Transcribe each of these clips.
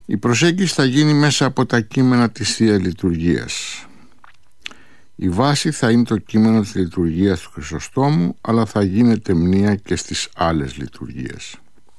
Η προσέγγιση θα γίνει μέσα από τα κείμενα της Θείας Λειτουργίας. Η βάση θα είναι το κείμενο της λειτουργίας του Χρυσοστόμου, αλλά θα γίνεται μνήα και στις άλλες λειτουργίες.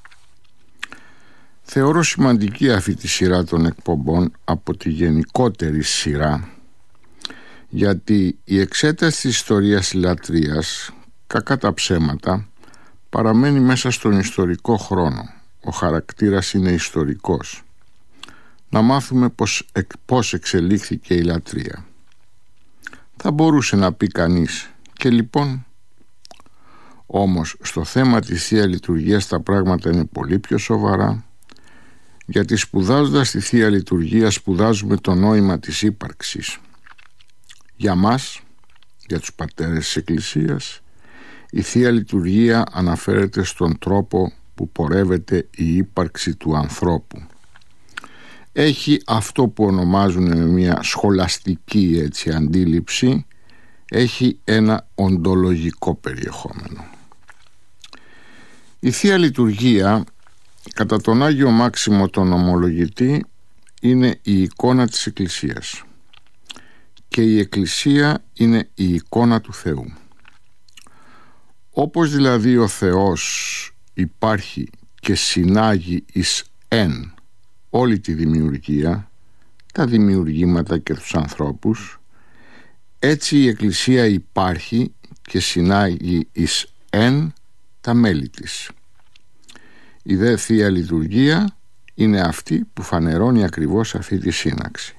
Θεωρώ σημαντική αυτή τη σειρά των εκπομπών από τη γενικότερη σειρά, γιατί η εξέταση της ιστορίας λατρείας, κακά τα ψέματα, παραμένει μέσα στον ιστορικό χρόνο. Ο χαρακτήρας είναι ιστορικός. Να μάθουμε πώς εξελίχθηκε η λατρεία. Θα μπορούσε να πει κανείς, και λοιπόν? Όμως στο θέμα της Θεία Λειτουργίας τα πράγματα είναι πολύ πιο σοβαρά, γιατί σπουδάζοντας τη Θεία Λειτουργία σπουδάζουμε το νόημα της ύπαρξης. Για μας, για τους πατέρες της Εκκλησίας, η Θεία Λειτουργία αναφέρεται στον τρόπο που πορεύεται η ύπαρξη του ανθρώπου. Έχει αυτό που ονομάζουν με μια σχολαστική αντίληψη, έχει ένα οντολογικό περιεχόμενο. Η Θεία Λειτουργία, κατά τον Άγιο Μάξιμο τον Ομολογητή, είναι η εικόνα της Εκκλησίας και η Εκκλησία είναι η εικόνα του Θεού. Όπως δηλαδή ο Θεός υπάρχει και συνάγει εις εν όλη τη δημιουργία, τα δημιουργήματα και τους ανθρώπους, έτσι η Εκκλησία υπάρχει και συνάγει εις εν τα μέλη της. Η δε Θεία Λειτουργία είναι αυτή που φανερώνει ακριβώς αυτή τη σύναξη.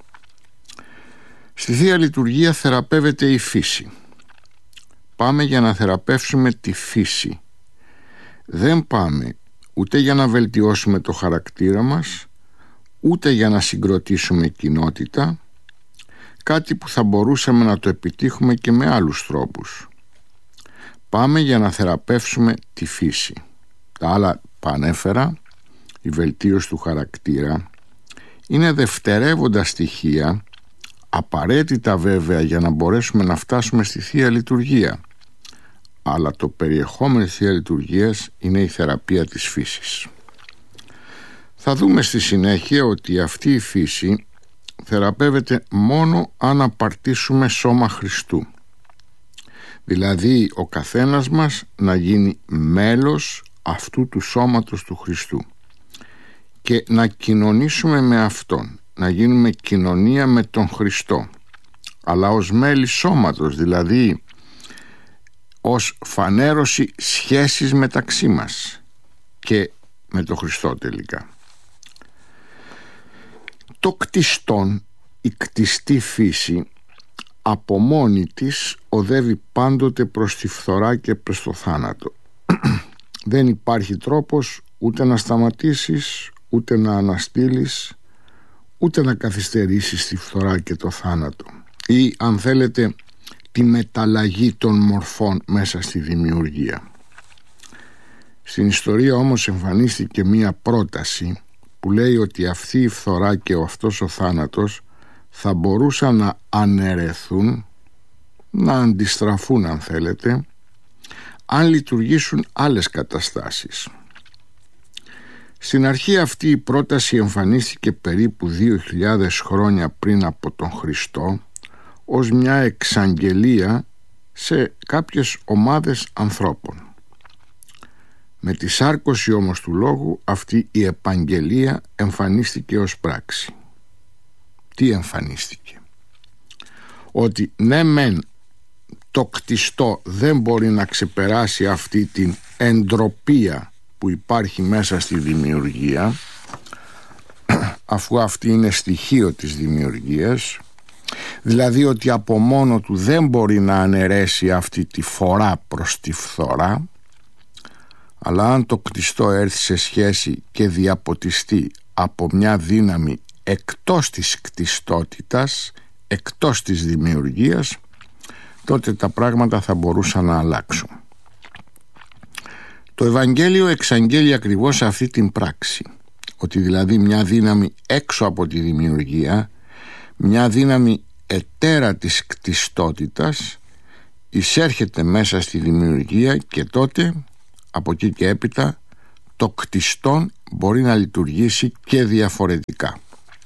Στη Θεία Λειτουργία θεραπεύεται η φύση. Πάμε για να θεραπεύσουμε τη φύση. Δεν πάμε ούτε για να βελτιώσουμε το χαρακτήρα μας, ούτε για να συγκροτήσουμε κοινότητα, κάτι που θα μπορούσαμε να το επιτύχουμε και με άλλους τρόπους. Πάμε για να θεραπεύσουμε τη φύση. Τα άλλα που ανέφερα, η βελτίωση του χαρακτήρα, είναι δευτερεύοντα στοιχεία, απαραίτητα βέβαια για να μπορέσουμε να φτάσουμε στη Θεία Λειτουργία. Αλλά το περιεχόμενο της Θείας Λειτουργίας είναι η θεραπεία της φύσης. Θα δούμε στη συνέχεια ότι αυτή η φύση θεραπεύεται μόνο αν απαρτίσουμε σώμα Χριστού. Δηλαδή ο καθένας μας να γίνει μέλος αυτού του σώματος του Χριστού και να κοινωνήσουμε με Αυτόν, να γίνουμε κοινωνία με τον Χριστό, αλλά ως μέλη σώματος, δηλαδή ως φανέρωση σχέσης μεταξύ μας και με τον Χριστό τελικά. Το κτιστόν, η κτιστή φύση, από μόνη της οδεύει πάντοτε προς τη φθορά και προς το θάνατο. Δεν υπάρχει τρόπος ούτε να σταματήσεις, ούτε να αναστείλεις, ούτε να καθυστερήσεις τη φθορά και το θάνατο, ή αν θέλετε τη μεταλλαγή των μορφών μέσα στη δημιουργία. Στην ιστορία όμως εμφανίστηκε μία πρόταση που λέει ότι αυτή η φθορά και αυτός ο θάνατος θα μπορούσαν να αναιρεθούν, να αντιστραφούν αν θέλετε, αν λειτουργήσουν άλλες καταστάσεις. Στην αρχή αυτή η πρόταση εμφανίστηκε περίπου 2.000 χρόνια πριν από τον Χριστό ως μια εξαγγελία σε κάποιες ομάδες ανθρώπων. Με τη σάρκωση όμως του λόγου αυτή η επαγγελία εμφανίστηκε ως πράξη. Τι εμφανίστηκε? Ότι ναι μεν το κτιστό δεν μπορεί να ξεπεράσει αυτή την εντροπία που υπάρχει μέσα στη δημιουργία, αφού αυτή είναι στοιχείο της δημιουργίας, δηλαδή ότι από μόνο του δεν μπορεί να αναιρέσει αυτή τη φορά προς τη φθορά, αλλά αν το κτιστό έρθει σε σχέση και διαποτιστεί από μια δύναμη εκτός της κτιστότητας, εκτός της δημιουργίας, τότε τα πράγματα θα μπορούσαν να αλλάξουν. Το Ευαγγέλιο εξαγγέλει ακριβώς αυτή την πράξη, ότι δηλαδή μια δύναμη έξω από τη δημιουργία, μια δύναμη ετέρα της κτιστότητας, εισέρχεται μέσα στη δημιουργία και τότε από εκεί και έπειτα το κτιστόν μπορεί να λειτουργήσει και διαφορετικά.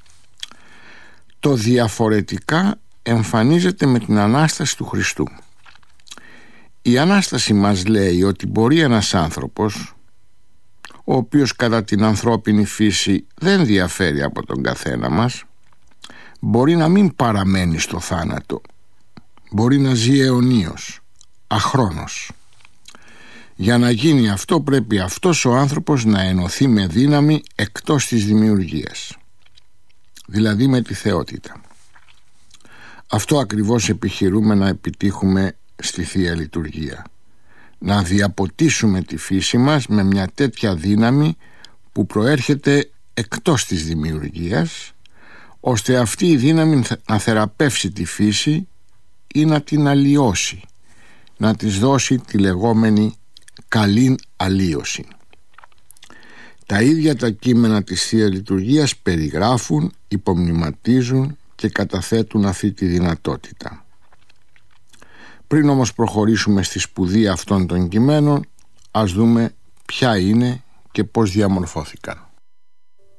Το διαφορετικά εμφανίζεται με την Ανάσταση του Χριστού. Η Ανάσταση μας λέει ότι μπορεί ένας άνθρωπος, ο οποίος κατά την ανθρώπινη φύση δεν διαφέρει από τον καθένα μας, μπορεί να μην παραμένει στο θάνατο, μπορεί να ζει αιωνίως, αχρόνος. Για να γίνει αυτό πρέπει αυτός ο άνθρωπος να ενωθεί με δύναμη εκτός της δημιουργίας, δηλαδή με τη θεότητα. Αυτό ακριβώς επιχειρούμε να επιτύχουμε στη Θεία Λειτουργία, να διαποτίσουμε τη φύση μας με μια τέτοια δύναμη που προέρχεται εκτός της δημιουργίας, ώστε αυτή η δύναμη να θεραπεύσει τη φύση ή να την αλλοιώσει, να της δώσει τη λεγόμενη καλήν αλλοίωση. Τα ίδια τα κείμενα της Θείας Λειτουργίας περιγράφουν, υπομνηματίζουν και καταθέτουν αυτή τη δυνατότητα. Πριν όμως προχωρήσουμε στη σπουδή αυτών των κειμένων, ας δούμε ποια είναι και πώς διαμορφώθηκαν.